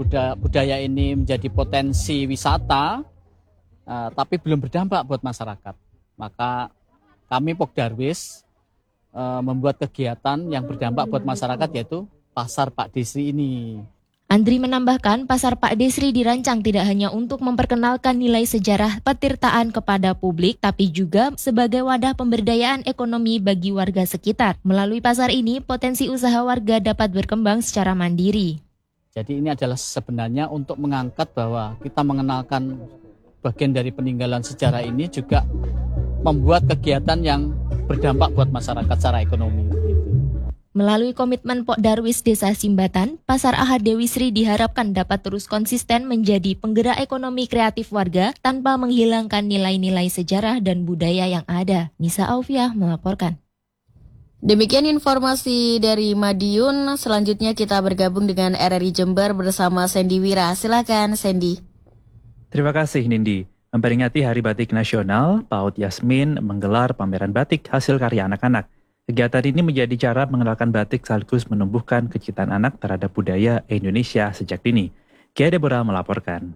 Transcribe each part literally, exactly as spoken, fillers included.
budaya, budaya ini menjadi potensi wisata, uh, tapi belum berdampak buat masyarakat. Maka kami Pokdarwis uh, membuat kegiatan yang berdampak buat masyarakat, yaitu Pasar Pak Desri ini. Andri menambahkan, Pasar Pak Desri dirancang tidak hanya untuk memperkenalkan nilai sejarah petirtaan kepada publik, tapi juga sebagai wadah pemberdayaan ekonomi bagi warga sekitar. Melalui pasar ini, potensi usaha warga dapat berkembang secara mandiri. Jadi ini adalah sebenarnya untuk mengangkat bahwa kita mengenalkan bagian dari peninggalan sejarah ini juga membuat kegiatan yang berdampak buat masyarakat secara ekonomi. Melalui komitmen Pokdarwis Desa Simbatan, Pasar Ahad Dewi Sri diharapkan dapat terus konsisten menjadi penggerak ekonomi kreatif warga tanpa menghilangkan nilai-nilai sejarah dan budaya yang ada. Nisa Aufiah melaporkan. Demikian informasi dari Madiun. Selanjutnya kita bergabung dengan R R I Jember bersama Sandy Wira. Silakan Sandy. Terima kasih Nindi. Memperingati Hari Batik Nasional, PAUD Yasmin menggelar pameran batik hasil karya anak-anak. Kegiatan ini menjadi cara mengenalkan batik sekaligus menumbuhkan kecintaan anak terhadap budaya Indonesia sejak dini. Kia Deborah melaporkan.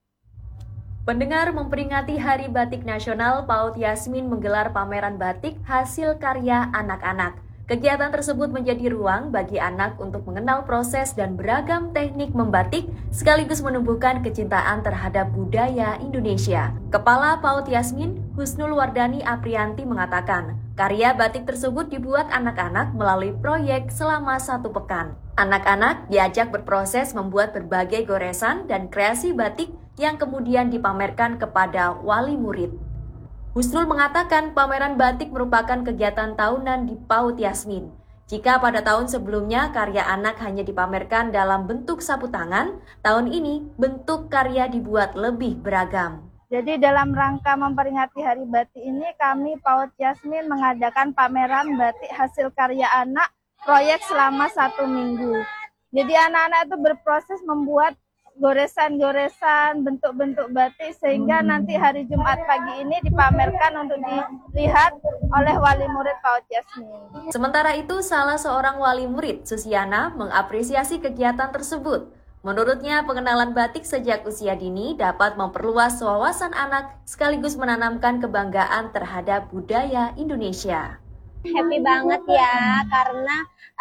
Pendengar, memperingati Hari Batik Nasional, PAUD Yasmin menggelar pameran batik hasil karya anak-anak. Kegiatan tersebut menjadi ruang bagi anak untuk mengenal proses dan beragam teknik membatik sekaligus menumbuhkan kecintaan terhadap budaya Indonesia. Kepala PAUD Yasmin, Husnul Wardani Aprianti mengatakan, karya batik tersebut dibuat anak-anak melalui proyek selama satu pekan. Anak-anak diajak berproses membuat berbagai goresan dan kreasi batik yang kemudian dipamerkan kepada wali murid. Husnul mengatakan pameran batik merupakan kegiatan tahunan di PAUD Yasmin. Jika pada tahun sebelumnya karya anak hanya dipamerkan dalam bentuk sapu tangan, tahun ini bentuk karya dibuat lebih beragam. Jadi dalam rangka memperingati Hari Batik ini, kami PAUD Yasmin mengadakan pameran batik hasil karya anak proyek selama satu minggu. Jadi anak-anak itu berproses membuat goresan-goresan, bentuk-bentuk batik sehingga nanti hari Jumat pagi ini dipamerkan untuk dilihat oleh wali murid PAUD Yasmin. Sementara itu, salah seorang wali murid, Susiana, mengapresiasi kegiatan tersebut. Menurutnya, pengenalan batik sejak usia dini dapat memperluas wawasan anak sekaligus menanamkan kebanggaan terhadap budaya Indonesia. Happy banget ya, karena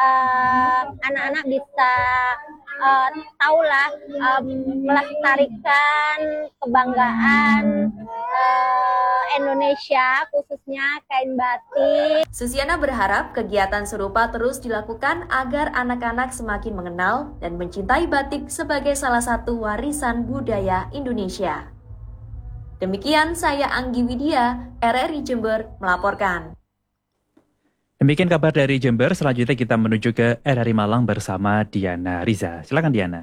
uh, anak-anak bisa uh, tahulah um, melestarikan kebanggaan uh, Indonesia, khususnya kain batik. Susiana berharap kegiatan serupa terus dilakukan agar anak-anak semakin mengenal dan mencintai batik sebagai salah satu warisan budaya Indonesia. Demikian saya Anggi Widya, R R I Jember melaporkan. Demikian kabar dari Jember, selanjutnya kita menuju ke R R I Malang bersama Diana Riza. Silakan Diana.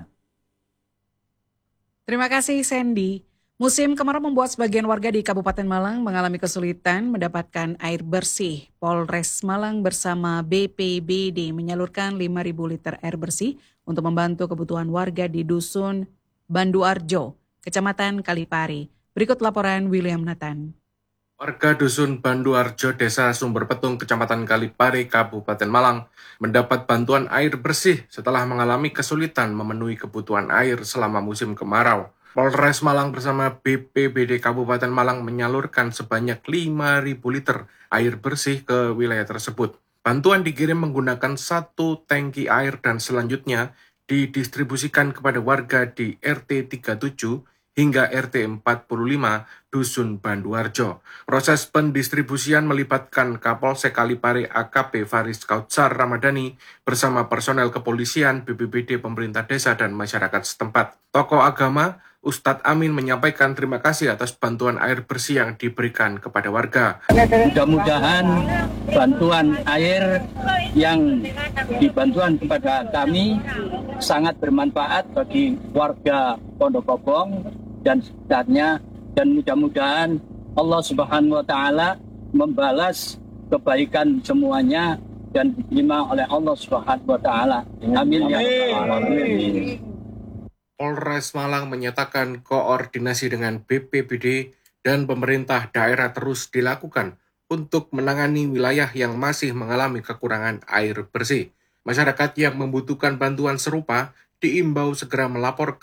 Terima kasih Sandy. Musim kemarau membuat sebagian warga di Kabupaten Malang mengalami kesulitan mendapatkan air bersih. Polres Malang bersama B P B D menyalurkan lima ribu liter air bersih untuk membantu kebutuhan warga di Dusun Banduarjo, Kecamatan Kalipari. Berikut laporan William Nathan. Warga Dusun Banduarjo, Desa Sumber Petung, Kecamatan Kalipari, Kabupaten Malang, mendapat bantuan air bersih setelah mengalami kesulitan memenuhi kebutuhan air selama musim kemarau. Polres Malang bersama B P B D Kabupaten Malang menyalurkan sebanyak lima ribu liter air bersih ke wilayah tersebut. Bantuan dikirim menggunakan satu tangki air dan selanjutnya didistribusikan kepada warga di R T tiga puluh tujuh hingga R T empat puluh lima Dusun Banduarjo. Proses pendistribusian melibatkan Kapolsek Kalipari A K P Faris Kautsar Ramadhani bersama personel kepolisian, B P B D, pemerintah desa, dan masyarakat setempat. Tokoh agama, Ustadz Amin, menyampaikan terima kasih atas bantuan air bersih yang diberikan kepada warga. Mudah-mudahan bantuan air yang dibantuan kepada kami sangat bermanfaat bagi warga Pondok Kobong dan sekitarnya, dan mudah-mudahan Allah Subhanahu wa Ta'ala membalas kebaikan semuanya dan diterima oleh Allah Subhanahu wa Ta'ala. Amin ya rabbal alamin. Polres Malang menyatakan koordinasi dengan B P B D dan pemerintah daerah terus dilakukan untuk menangani wilayah yang masih mengalami kekurangan air bersih. Masyarakat yang membutuhkan bantuan serupa diimbau segera melapor